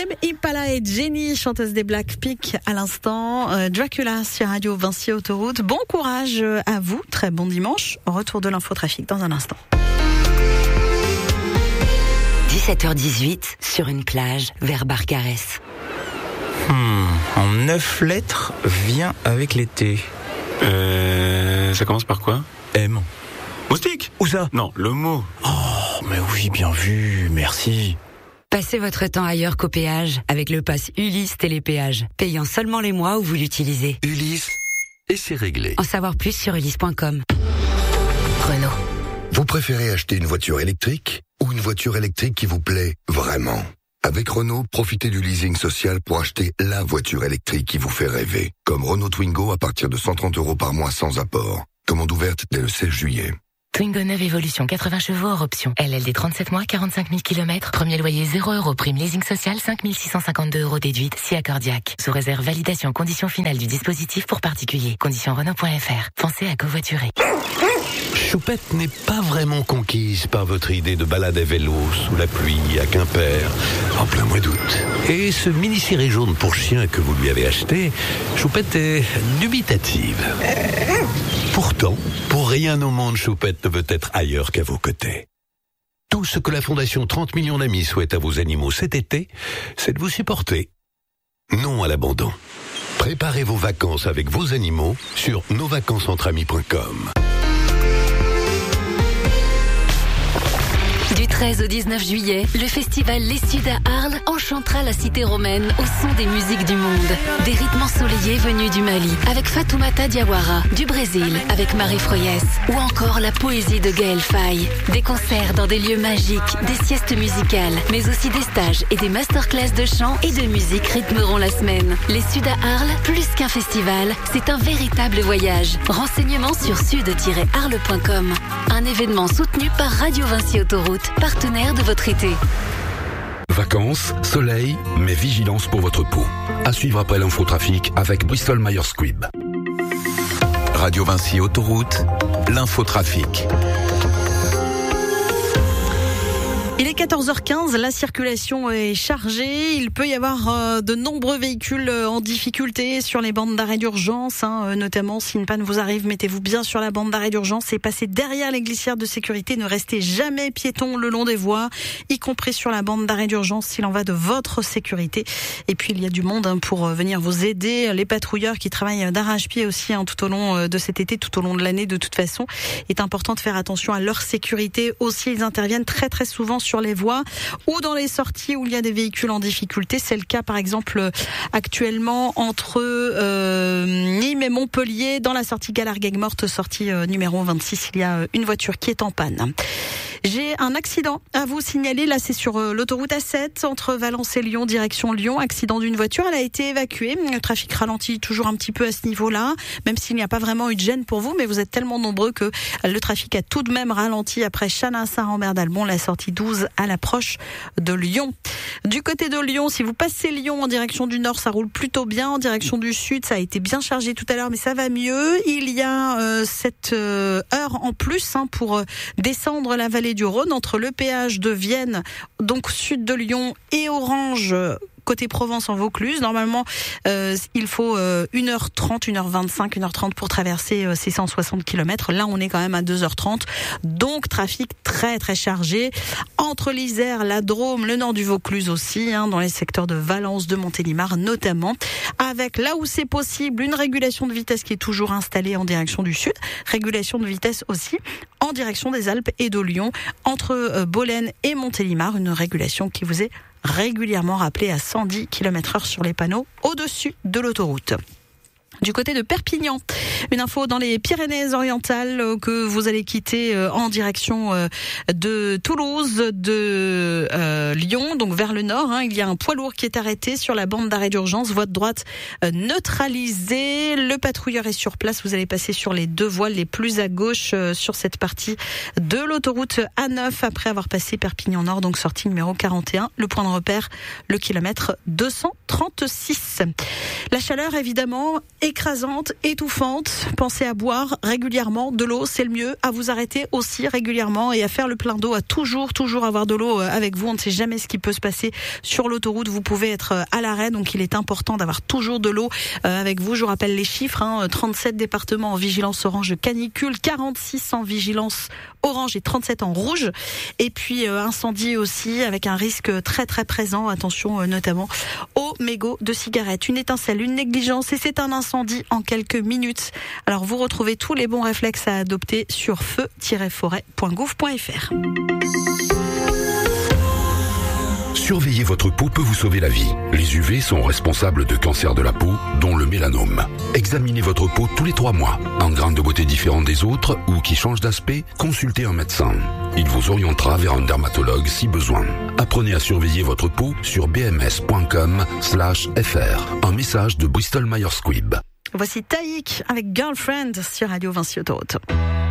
Tame Impala et Jenny, chanteuse des Blackpink à l'instant. Dracula sur Radio Vinci Autoroute. Bon courage à vous, très bon dimanche. Retour de l'infotrafic dans un instant. 17h18 sur une plage vers Barcarès. En 9 lettres, vient avec l'été. Ça commence par quoi? M. Moustique? Où ça? Non, le mot. Oh, mais oui, bien vu, merci. Passez votre temps ailleurs qu'au péage avec le pass Ulysse Télépéage, payant seulement les mois où vous l'utilisez. Ulysse, et c'est réglé. En savoir plus sur ulysse.com. Renault. Vous préférez acheter une voiture électrique ou une voiture électrique qui vous plaît vraiment? Avec Renault, profitez du leasing social pour acheter la voiture électrique qui vous fait rêver. Comme Renault Twingo à partir de 130 € par mois sans apport. Commande ouverte dès le 16 juillet. Twingo 9 Evolution, 80 chevaux hors option. LLD 37 mois, 45 000 km. Premier loyer 0 €. Prime leasing social, 5 652 € déduite, si accordiaque. Sous réserve validation conditions finales du dispositif pour particuliers. Conditions Renault.fr. Pensez à covoiturer. Choupette n'est pas vraiment conquise par votre idée de balade à vélo sous la pluie à Quimper, en plein mois d'août. Et ce mini-ciré jaune pour chien que vous lui avez acheté, Choupette est dubitative. Pourtant, pour rien au monde, Choupette ne veut être ailleurs qu'à vos côtés. Tout ce que la Fondation 30 millions d'amis souhaite à vos animaux cet été, c'est de vous supporter. Non à l'abandon. Préparez vos vacances avec vos animaux sur nosvacancesentramis.com. Du 13 au 19 juillet, le festival Les Suds à Arles enchantera la cité romaine au son des musiques du monde. Des rythmes ensoleillés venus du Mali, avec Fatoumata Diawara, du Brésil, avec Marie Froyès, ou encore la poésie de Gaël Faye. Des concerts dans des lieux magiques, des siestes musicales, mais aussi des stages et des masterclass de chant et de musique rythmeront la semaine. Les Suds à Arles, plus qu'un festival, c'est un véritable voyage. Renseignements sur sud-arles.com. Un événement soutenu par Radio Vinci Autoroute, partenaire de votre été. Vacances, soleil, mais vigilance pour votre peau. À suivre après l'infotrafic avec Bristol Myers Squibb. Radio Vinci Autoroute, l'infotrafic. Il est 14h15, la circulation est chargée. Il peut y avoir de nombreux véhicules en difficulté sur les bandes d'arrêt d'urgence, notamment si une panne vous arrive, mettez-vous bien sur la bande d'arrêt d'urgence et passez derrière les glissières de sécurité. Ne restez jamais piéton le long des voies, y compris sur la bande d'arrêt d'urgence s'il en va de votre sécurité. Et puis il y a du monde pour venir vous aider. Les patrouilleurs qui travaillent d'arrache-pied aussi tout au long de cet été, tout au long de l'année de toute façon. Il est important de faire attention à leur sécurité aussi. Ils interviennent très très souvent sur les voies ou dans les sorties où il y a des véhicules en difficulté. C'est le cas par exemple actuellement entre Nîmes et Montpellier dans la sortie Galargues-Morte, sortie numéro 26. Il y a une voiture qui est en panne. J'ai un accident à vous signaler. Là, c'est sur l'autoroute A7 entre Valence et Lyon, direction Lyon. Accident d'une voiture. Elle a été évacuée. Le trafic ralentit toujours un petit peu à ce niveau-là, même s'il n'y a pas vraiment eu de gêne pour vous. Mais vous êtes tellement nombreux que le trafic a tout de même ralenti après Chanin-Saint-Rambert-d'Albon, la sortie 12 à l'approche de Lyon. Du côté de Lyon, si vous passez Lyon en direction du nord, ça roule plutôt bien. En direction du sud, ça a été bien chargé tout à l'heure, mais ça va mieux. Il y a cette heure en plus pour descendre la vallée du Rhône entre le péage de Vienne, donc sud de Lyon, et Orange, côté Provence en Vaucluse. Normalement, il faut 1h30, 1h25, 1h30 pour traverser ces 160 km. Là, on est quand même à 2h30. Donc, trafic très, très chargé. Entre l'Isère, la Drôme, le nord du Vaucluse aussi, dans les secteurs de Valence, de Montélimar notamment. Avec, là où c'est possible, une régulation de vitesse qui est toujours installée en direction du sud. Régulation de vitesse aussi en direction des Alpes et de Lyon. Entre Bolène et Montélimar, une régulation qui vous est régulièrement rappelée à 110 km/h sur les panneaux au-dessus de l'autoroute. Du côté de Perpignan, une info dans les Pyrénées-Orientales que vous allez quitter en direction de Toulouse, de Lyon, donc vers le nord. Il y a un poids lourd qui est arrêté sur la bande d'arrêt d'urgence, voie de droite neutralisée. Le patrouilleur est sur place. Vous allez passer sur les deux voies les plus à gauche sur cette partie de l'autoroute A9 après avoir passé Perpignan Nord, donc sortie numéro 41. Le point de repère, le kilomètre 236. La chaleur, évidemment, écrasante, étouffante. Pensez à boire régulièrement de l'eau, c'est le mieux. À vous arrêter aussi régulièrement et à faire le plein d'eau, à toujours avoir de l'eau avec vous. On ne sait jamais ce qui peut se passer sur l'autoroute. Vous pouvez être à l'arrêt, donc il est important d'avoir toujours de l'eau avec vous. Je vous rappelle les chiffres, 37 départements en vigilance orange canicule, 46 en vigilance orange et 37 en rouge. Et puis incendie aussi avec un risque très très présent. Attention notamment aux mégots de cigarettes. Une étincelle, une négligence et c'est un incendie en quelques minutes. Alors vous retrouvez tous les bons réflexes à adopter sur feu-forêt.gouv.fr. Surveiller votre peau peut vous sauver la vie. Les UV sont responsables de cancers de la peau, dont le mélanome. Examinez votre peau tous les 3 mois. En grains de beauté différents des autres ou qui changent d'aspect, consultez un médecin. Il vous orientera vers un dermatologue si besoin. Apprenez à surveiller votre peau sur bms.com/fr. Un message de Bristol Myers Squibb. Voici Taïk avec Girlfriend sur Radio Vinci Autoroute.